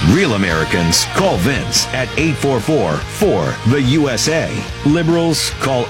Real Americans call Vince at 844-4-THE-USA. Liberals call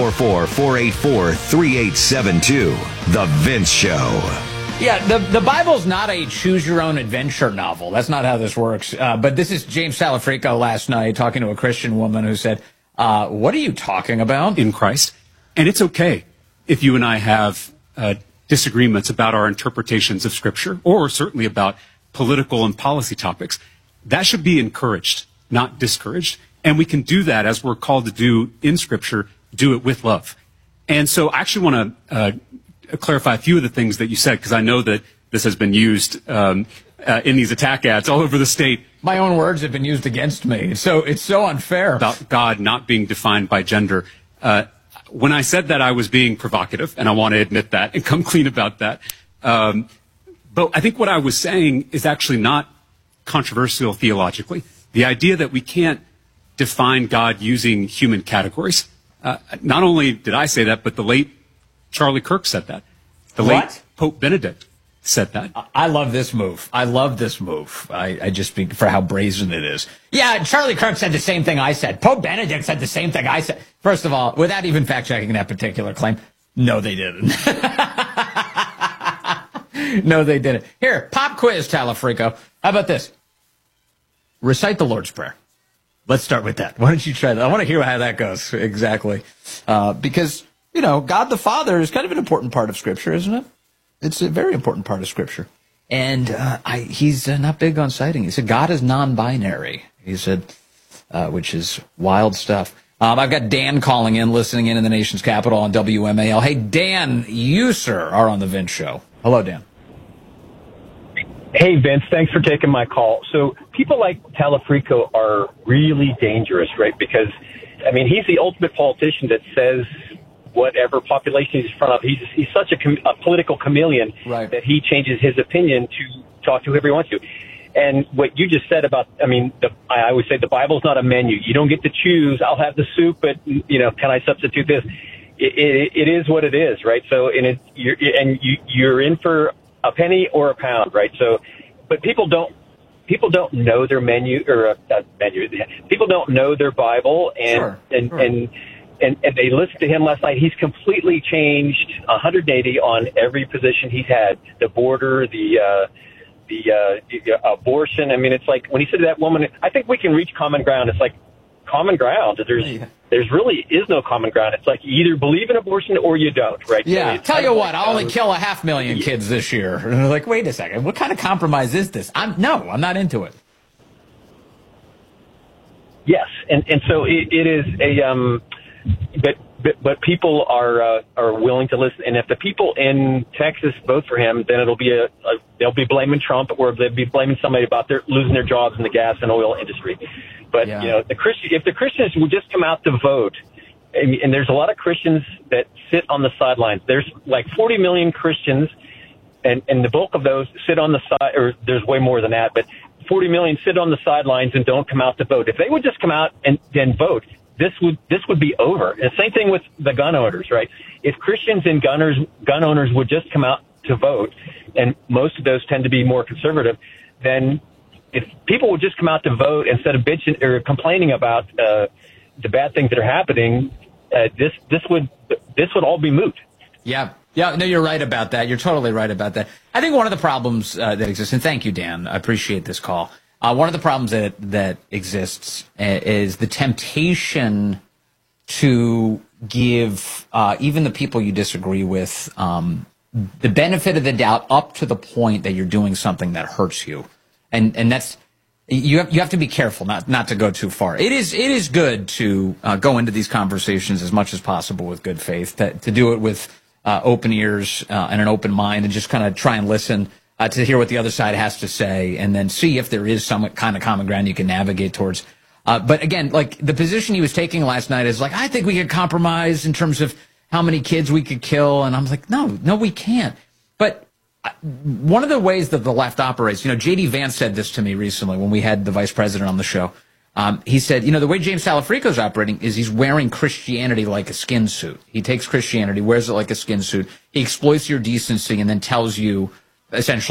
844-484-3872. The Vince Show. Yeah, the Bible's not a choose-your-own-adventure novel. That's not how this works. But this is James Salafrico last night talking to a Christian woman who said, what are you talking about? In Christ. And it's okay if you and I have disagreements about our interpretations of Scripture, or certainly about political and policy topics. That should be encouraged, not discouraged. And we can do that, as we're called to do in Scripture, do it with love. And so I actually want to clarify a few of the things that you said, because I know that this has been used in these attack ads all over the state. My own words have been used against me. So it's so unfair. About God not being defined by gender. When I said that, I was being provocative, and I want to admit that and come clean about that. But I think what I was saying is actually not controversial theologically. The idea that we can't define God using human categories. Not only did I say that, but the late Charlie Kirk said that. The late Pope Benedict said that. I love this move. I love this move. I just speak for how brazen it is. Yeah, Charlie Kirk said the same thing I said. Pope Benedict said the same thing I said. First of all, without even fact-checking that particular claim, no, they didn't. No, they didn't. Here, pop quiz, Talafrico. How about this? Recite the Lord's Prayer. Let's start with that. Why don't you try that? I want to hear how that goes exactly. Because, you know, God the Father is kind of an important part of Scripture, isn't it? It's a very important part of Scripture. And he's not big on citing. He said God is non-binary. He said, which is wild stuff. I've got Dan calling in, listening in the nation's capital on WMAL. Hey, Dan, you, sir, are on the Vince Show. Hello, Dan. Hey, Vince, thanks for taking my call. So people like Talafrico are really dangerous, right? Because, I mean, he's the ultimate politician that says whatever population he's in front of. He's such a political chameleon that he changes his opinion to talk to whoever he wants to. And what you just said about, I mean, I always say the Bible's not a menu. You don't get to choose. I'll have the soup, but, you know, can I substitute this? It is what it is, right? So, you're in for a penny or a pound, right? So, but people don't know their menu or menu. People don't know their Bible, and they listened to him last night. He's completely changed 180 on every position he's had. The border, the abortion. I mean, it's like when he said to that woman, I think we can reach common ground. It's like common ground. There's really is no common ground. It's like you either believe in abortion or you don't, right? Yeah. So tell you what, I'll only kill 500,000 kids this year. And they're like, wait a second, what kind of compromise is this? I'm not into it. Yes, and so it is a but people are willing to listen. And if the people in Texas vote for him, then it'll be they'll be blaming Trump, or they'll be blaming somebody about losing their jobs in the gas and oil industry. But you know, if the Christians would just come out to vote, and there's a lot of Christians that sit on the sidelines. There's like 40 million Christians, and the bulk of those sit on the side, or there's way more than that, but 40 million sit on the sidelines and don't come out to vote. If they would just come out and then vote, this would be over. And same thing with the gun owners, right? If Christians and gun owners would just come out to vote, and most of those tend to be more conservative, then if people would just come out to vote instead of bitching or complaining about the bad things that are happening, this would all be moot. Yeah. Yeah, no, you're right about that. You're totally right about that. I think one of the problems that exists, and thank you, Dan, I appreciate this call. One of the problems that exists is the temptation to give even the people you disagree with the benefit of the doubt up to the point that you're doing something that hurts you, and that's you have to be careful not to go too far. It is good to go into these conversations as much as possible with good faith, to do it with open ears and an open mind, and just kind of try and listen to hear what the other side has to say, and then see if there is some kind of common ground you can navigate towards. But again, like the position he was taking last night is like, I think we could compromise in terms of how many kids we could kill. And I'm like, no, we can't. But one of the ways that the left operates, you know, J.D. Vance said this to me recently when we had the vice president on the show. He said, you know, the way James Salafrico's operating is he's wearing Christianity like a skin suit. He takes Christianity, wears it like a skin suit. He exploits your decency and then tells you essentially